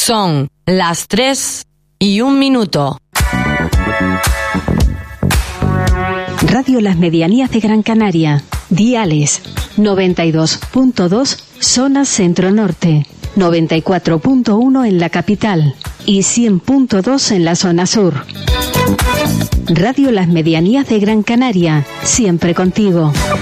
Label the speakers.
Speaker 1: Son las 3:01.
Speaker 2: Radio Las Medianías de Gran Canaria. Diales 92.2 zona centro-norte, 94.1 en la capital y 100.2 en la zona sur. Radio Las Medianías de Gran Canaria, siempre contigo.